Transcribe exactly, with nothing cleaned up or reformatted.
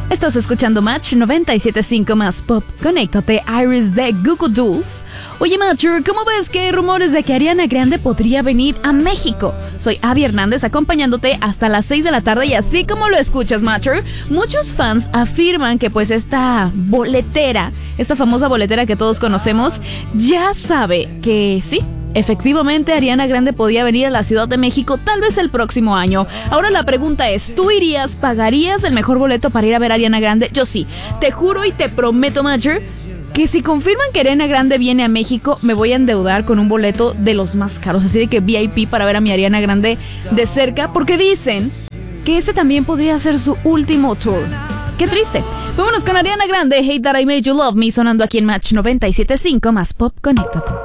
Estás escuchando Match noventa y siete punto cinco más Pop. Conéctate, Iris de Google Dolls. Oye, Matcher, ¿cómo ves que hay rumores de que Ariana Grande podría venir a México? Soy Abby Hernández acompañándote hasta las seis de la tarde y así como lo escuchas, Matcher, muchos fans afirman que pues esta boletera, esta famosa boletera que todos conocemos, ya sabe que sí, efectivamente, Ariana Grande podía venir a la Ciudad de México tal vez el próximo año. Ahora la pregunta es, ¿tú irías, pagarías el mejor boleto para ir a ver a Ariana Grande? Yo sí, te juro y te prometo, Matcher, que si confirman que Ariana Grande viene a México, me voy a endeudar con un boleto de los más caros, así de que V I P para ver a mi Ariana Grande de cerca, porque dicen que este también podría ser su último tour. ¡Qué triste! Vámonos con Ariana Grande, Hate That I Made You Love Me, sonando aquí en Match noventa y siete punto cinco más Pop. Conéctate.